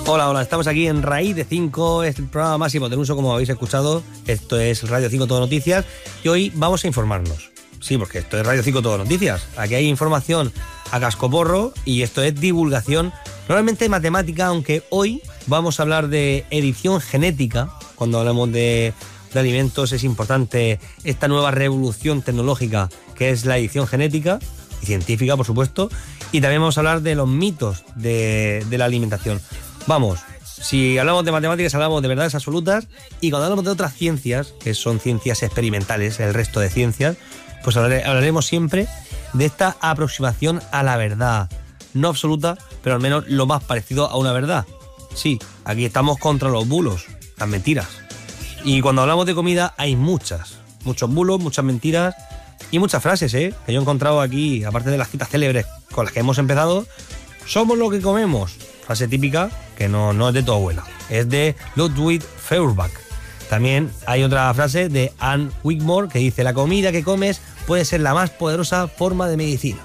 Hola, estamos aquí en Raíz de 5, es el programa más hipotenuso, como habéis escuchado. Esto es Radio 5 Todo Noticias y hoy vamos a informarnos. Sí, porque esto es Radio 5 Todo Noticias. Aquí hay información a cascoporro y esto es divulgación, normalmente matemática, aunque hoy vamos a hablar de edición genética. Cuando hablamos de alimentos es importante esta nueva revolución tecnológica que es la edición genética y científica, por supuesto. Y también vamos a hablar de los mitos de la alimentación. Vamos, si hablamos de matemáticas hablamos de verdades absolutas, y cuando hablamos de otras ciencias, que son ciencias experimentales, el resto de ciencias, pues hablaremos siempre de esta aproximación a la verdad, no absoluta, pero al menos lo más parecido a una verdad. Sí, aquí estamos contra los bulos, las mentiras. Y cuando hablamos de comida hay muchos bulos, muchas mentiras y muchas frases, que yo he encontrado aquí, aparte de las citas célebres con las que hemos empezado. Somos lo que comemos. Frase típica que no es de tu abuela, es de Ludwig Feuerbach. También hay otra frase de Anne Wigmore que dice: la comida que comes puede ser la más poderosa forma de medicina.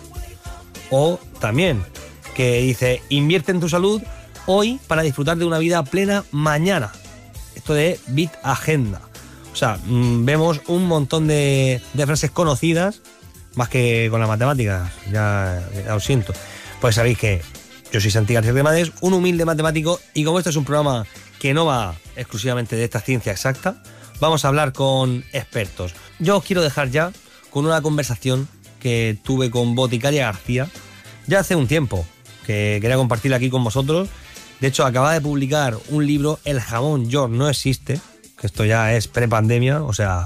O también que dice: invierte en tu salud hoy para disfrutar de una vida plena mañana. Esto de Bit Agenda. O sea, vemos un montón de frases conocidas, más que con las matemáticas, ya lo siento. Pues sabéis que yo soy Santi García Remades, un humilde matemático, y como esto es un programa que no va exclusivamente de esta ciencia exacta, vamos a hablar con expertos. Yo os quiero dejar ya con una conversación que tuve con Boticaria García ya hace un tiempo, que quería compartirla aquí con vosotros. De hecho, acaba de publicar un libro, El jamón York no existe, que esto ya es prepandemia, o sea,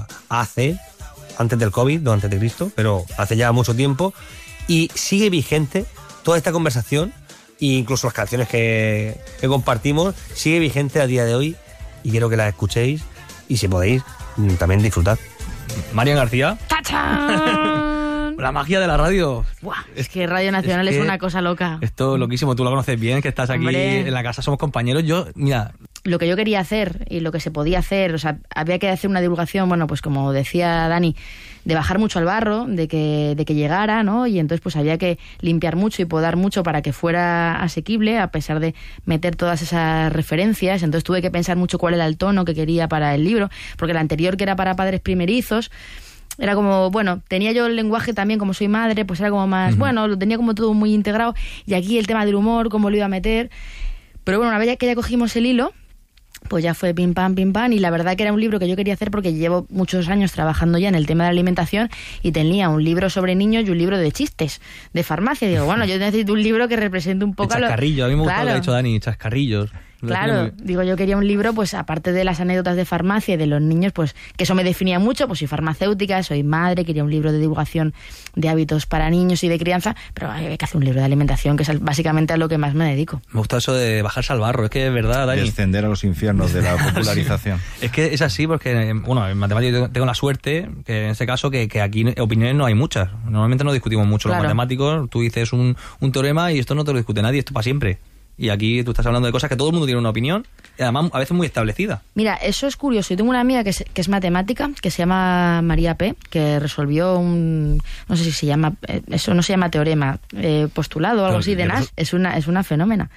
antes del COVID, no antes de Cristo, pero hace ya mucho tiempo, y sigue vigente toda esta conversación. E incluso las canciones que compartimos sigue vigente a día de hoy, y quiero que las escuchéis y, si podéis, también disfrutad. Marian García. ¡Tachán! La magia de la radio. Buah, es que Radio Nacional es una cosa loca. Esto es loquísimo, tú lo conoces bien, que estás aquí. Hombre, en la casa, somos compañeros. Mira, lo que yo quería hacer y lo que se podía hacer, o sea, había que hacer una divulgación, bueno, pues como decía Dani, de bajar mucho al barro, de que llegara, ¿no? Y entonces pues había que limpiar mucho y podar mucho para que fuera asequible, a pesar de meter todas esas referencias. Entonces tuve que pensar mucho cuál era el tono que quería para el libro, porque el anterior, que era para padres primerizos, era como, bueno, tenía yo el lenguaje también, como soy madre, pues era como más, bueno, lo tenía como todo muy integrado, y aquí el tema del humor, cómo lo iba a meter. Pero bueno, una vez que ya cogimos el hilo, pues ya fue pim pam, y la verdad que era un libro que yo quería hacer porque llevo muchos años trabajando ya en el tema de la alimentación, y tenía un libro sobre niños y un libro de chistes, de farmacia. Digo, bueno, yo necesito un libro que represente un poco... Chascarrillo, a mí me gusta lo que ha dicho Dani, chascarrillos. Claro, digo, yo quería un libro, pues aparte de las anécdotas de farmacia y de los niños, pues que eso me definía mucho, pues soy farmacéutica, soy madre, quería un libro de divulgación de hábitos para niños y de crianza, pero hay que hacer un libro de alimentación, que es básicamente a lo que más me dedico. Me gusta eso de bajarse al barro, es que es verdad, Dani. Descender a los infiernos de la popularización. Sí. Es que es así, porque, bueno, en matemáticas tengo la suerte, que en este caso, que aquí opiniones no hay muchas. Normalmente no discutimos mucho los matemáticos, tú dices un teorema y esto no te lo discute nadie, esto para siempre. Y aquí tú estás hablando de cosas que todo el mundo tiene una opinión, y además a veces muy establecida. Mira, eso es curioso. Yo tengo una amiga que es matemática, que se llama María P., que resolvió no sé si se llama, eso no se llama teorema, postulado o algo así de Nash. Es una fenómena.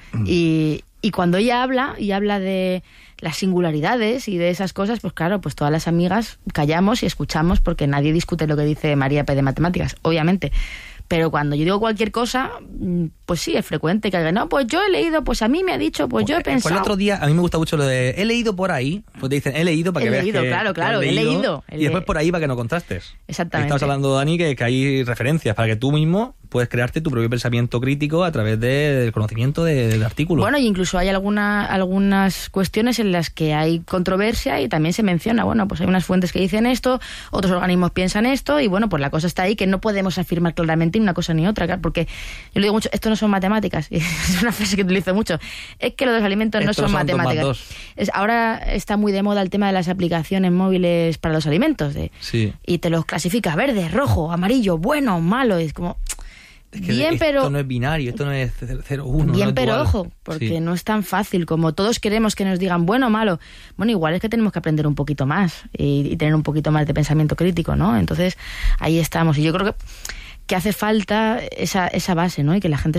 Y cuando ella habla de las singularidades y de esas cosas, pues claro, pues todas las amigas callamos y escuchamos, porque nadie discute lo que dice María P. de matemáticas, obviamente. Pero cuando yo digo cualquier cosa, pues sí, es frecuente que alguien, no, pues yo he leído, pues a mí me ha dicho, pues yo he pensado... Pues el otro día, a mí me gusta mucho lo de, he leído por ahí, pues te dicen, he leído para que veas que... Claro, he leído. Y después por ahí para que no contrastes. Exactamente. Estamos hablando, Dani, que hay referencias para que tú mismo puedes crearte tu propio pensamiento crítico a través del conocimiento del artículo. Bueno, y incluso hay algunas cuestiones en las que hay controversia y también se menciona, bueno, pues hay unas fuentes que dicen esto, otros organismos piensan esto, y bueno, pues la cosa está ahí, que no podemos afirmar claramente ni una cosa ni otra, claro, porque yo le digo mucho, esto no son matemáticas, y es una frase que utilizo mucho, es que los alimentos no son matemáticas. Ahora está muy de moda el tema de las aplicaciones móviles para los alimentos, sí. Y te los clasifica verde, rojo, amarillo, bueno, malo, es como... Es que bien, pero esto no es binario, esto no es 0-1. Bien, no pero dual. ojo, porque no es tan fácil como todos queremos que nos digan bueno o malo. Bueno, igual es que tenemos que aprender un poquito más y tener un poquito más de pensamiento crítico, ¿no? Entonces, ahí estamos. Y yo creo que hace falta esa base, ¿no? Y que la gente